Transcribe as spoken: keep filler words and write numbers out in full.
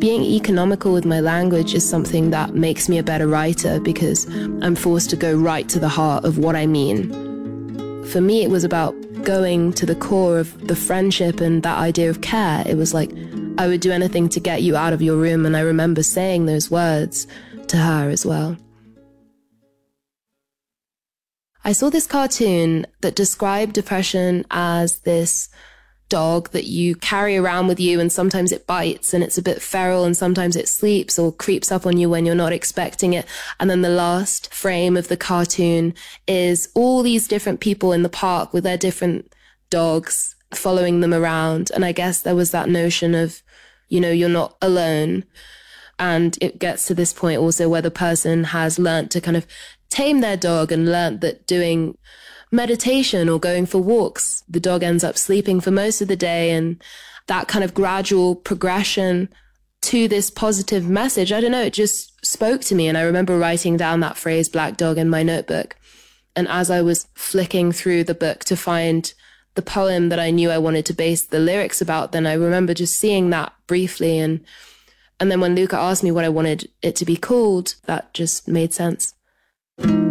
being economical with my language is something that makes me a better writer because I'm forced to go right to the heart of what I mean. For me, it was about going to the core of the friendship and that idea of care. It was like, I would do anything to get you out of your room, and I remember saying those words to her as well. I saw this cartoon that described depression as this dog that you carry around with you, and sometimes it bites and it's a bit feral, and sometimes it sleeps or creeps up on you when you're not expecting it. And then the last frame of the cartoon is all these different people in the park with their different dogs following them around. And I guess there was that notion of, you know, you're not alone. And it gets to this point also where the person has learnt to kind of tame their dog and learnt that doing meditation or going for walks, the dog ends up sleeping for most of the day. And that kind of gradual progression to this positive message, I don't know, it just spoke to me. And I remember writing down that phrase, black dog, in my notebook. And as I was flicking through the book to find the poem that I knew I wanted to base the lyrics about, then I remember just seeing that briefly. And, and then when Luca asked me what I wanted it to be called, that just made sense.